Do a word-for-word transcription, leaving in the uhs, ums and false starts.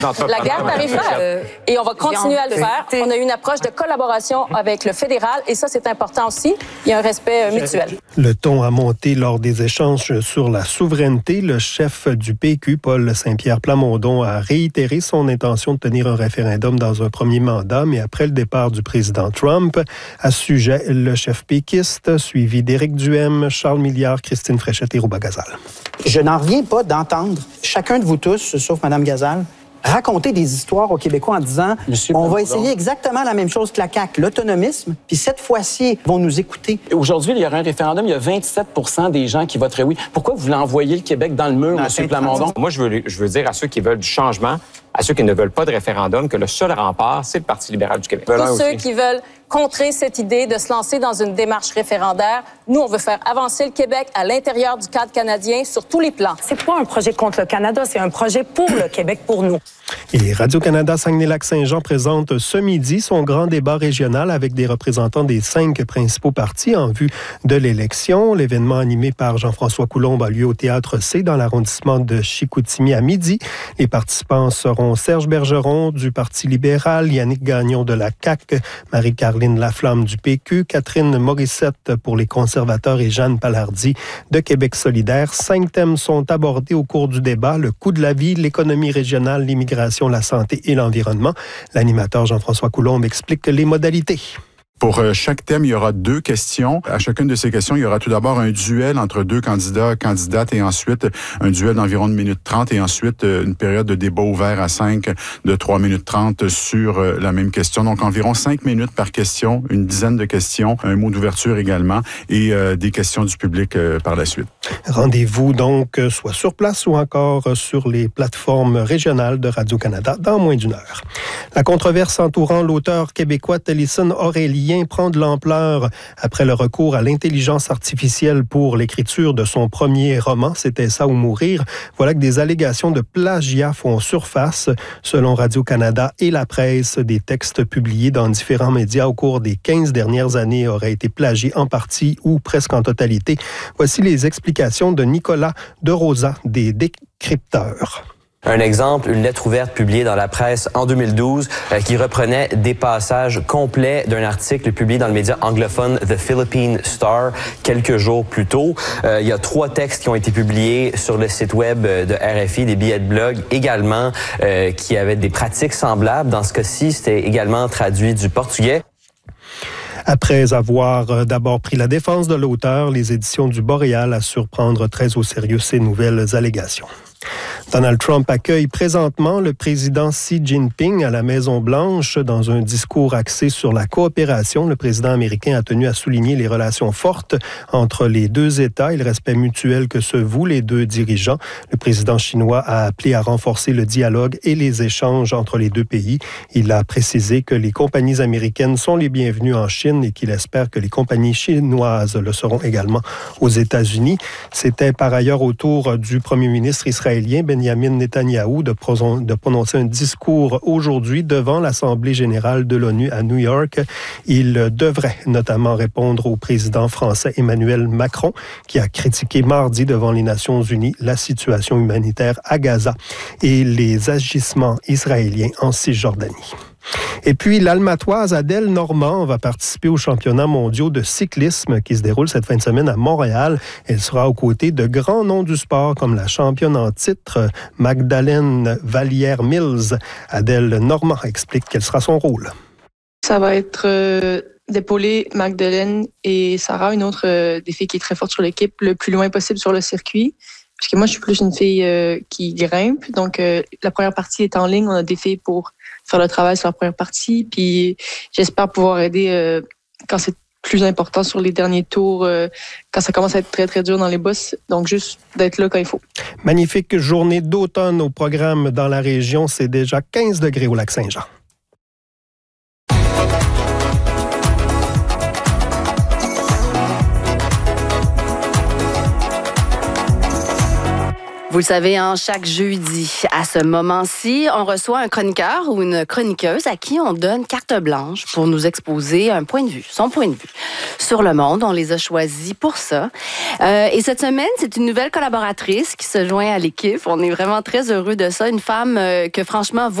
la guerre tarifaire. Et on va continuer à le faire. On a eu une approche de collaboration avec le fédéral et ça, c'est important aussi. Il y a un respect mutuel. Le ton a monté lors des échanges sur la souveraineté. Le chef du P Q, Paul Saint-Pierre Plamondon, a réitéré son intention de tenir un référendum dans un premier mandat, mais après le départ du président Trump. À ce sujet, le chef péquiste, suivi d'Éric Duhem, Charles Milliard, Christine Fréchette et Rouba Gazal. Je n'en reviens pas d'entendre chacun de vous tous, sauf Mme Gazal, raconter des histoires aux Québécois en disant Monsieur on va essayer exactement la même chose que la C A Q, l'autonomisme, puis cette fois-ci, ils vont nous écouter. Aujourd'hui, il y aura un référendum, il y a vingt-sept pour cent des gens qui voteraient oui. Pourquoi vous voulez envoyer le Québec dans le mur, M. Plamondon? Moi, je veux, je veux dire à ceux qui veulent du changement, à ceux qui ne veulent pas de référendum, que le seul rempart, c'est le Parti libéral du Québec. Tous ceux qui veulent contrer cette idée de se lancer dans une démarche référendaire, nous, on veut faire avancer le Québec à l'intérieur du cadre canadien sur tous les plans. C'est pas un projet contre le Canada, c'est un projet pour le Québec, pour nous. Et Radio-Canada Saguenay-Lac-Saint-Jean présente ce midi son grand débat régional avec des représentants des cinq principaux partis en vue de l'élection. L'événement animé par Jean-François Coulombe a lieu au Théâtre C dans l'arrondissement de Chicoutimi à midi. Les participants seront Serge Bergeron du Parti libéral, Yannick Gagnon de la C A Q, Marie-Carline Laflamme du P Q, Catherine Morissette pour les conservateurs et Jeanne Palardy de Québec solidaire. Cinq thèmes sont abordés au cours du débat: le coût de la vie, l'économie régionale, l'immigration, la santé et l'environnement. L'animateur Jean-François Coulombe explique les modalités. Pour chaque thème, il y aura deux questions. À chacune de ces questions, il y aura tout d'abord un duel entre deux candidats, candidates, et ensuite un duel d'environ une minute trente, et ensuite une période de débat ouvert à cinq de trois minutes trente sur la même question. Donc environ cinq minutes par question, une dizaine de questions, un mot d'ouverture également, et euh, des questions du public euh, par la suite. Rendez-vous donc soit sur place ou encore sur les plateformes régionales de Radio-Canada dans moins d'une heure. La controverse entourant l'auteur québécois Taliesin Aurélien prend de l'ampleur après le recours à l'intelligence artificielle pour l'écriture de son premier roman, C'était ça ou mourir. Voilà que des allégations de plagiat font surface. Selon Radio-Canada et la presse, des textes publiés dans différents médias au cours des quinze dernières années auraient été plagiés en partie ou presque en totalité. Voici les explications de Nicolas de Rosa des Décrypteurs. Un exemple, une lettre ouverte publiée dans la presse en deux mille douze euh, qui reprenait des passages complets d'un article publié dans le média anglophone The Philippine Star quelques jours plus tôt. Euh, il y a trois textes qui ont été publiés sur le site web de R F I, des billets de blog également, euh, qui avaient des pratiques semblables. Dans ce cas-ci, c'était également traduit du portugais. Après avoir d'abord pris la défense de l'auteur, les éditions du Boréal assurent prendre très au sérieux ces nouvelles allégations. Donald Trump accueille présentement le président Xi Jinping à la Maison-Blanche. Dans un discours axé sur la coopération, le président américain a tenu à souligner les relations fortes entre les deux États et le respect mutuel que se vouent les deux dirigeants. Le président chinois a appelé à renforcer le dialogue et les échanges entre les deux pays. Il a précisé que les compagnies américaines sont les bienvenues en Chine et qu'il espère que les compagnies chinoises le seront également aux États-Unis. C'était par ailleurs au tour du premier ministre israélien Benjamin Netanyahou de, de prononcer un discours aujourd'hui devant l'Assemblée générale de l'ONU à New York. Il devrait notamment répondre au président français Emmanuel Macron, qui a critiqué mardi devant les Nations unies la situation humanitaire à Gaza et les agissements israéliens en Cisjordanie. Et puis, l'Almatoise Adèle Normand va participer aux championnats mondiaux de cyclisme qui se déroulent cette fin de semaine à Montréal. Elle sera aux côtés de grands noms du sport comme la championne en titre Magdalene Vallière-Mills. Adèle Normand explique quel sera son rôle. Ça va être euh, d'épauler Magdalene et Sarah, une autre euh, des filles qui est très forte sur l'équipe, le plus loin possible sur le circuit. Parce que moi, je suis plus une fille euh, qui grimpe. Donc, euh, la première partie est en ligne. On a des filles pour faire le travail sur la première partie. Puis, j'espère pouvoir aider euh, quand c'est plus important sur les derniers tours, euh, quand ça commence à être très, très dur dans les bosses. Donc, juste d'être là quand il faut. Magnifique journée d'automne au programme dans la région. C'est déjà quinze degrés au Lac-Saint-Jean. Vous le savez, hein, chaque jeudi, à ce moment-ci, on reçoit un chroniqueur ou une chroniqueuse à qui on donne carte blanche pour nous exposer un point de vue, son point de vue sur le monde. On les a choisis pour ça. Euh, et cette semaine, c'est une nouvelle collaboratrice qui se joint à l'équipe. On est vraiment très heureux de ça. Une femme euh, que, franchement,